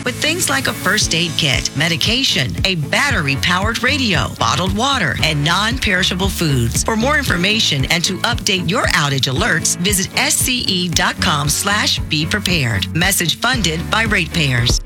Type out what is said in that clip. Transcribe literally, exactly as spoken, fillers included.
with things like a first aid kit, medication, a battery-powered radio, bottled water, and non-perishable foods. For more information and to update your outage alerts, visit sce.com slash be prepared. Message funded by ratepayers.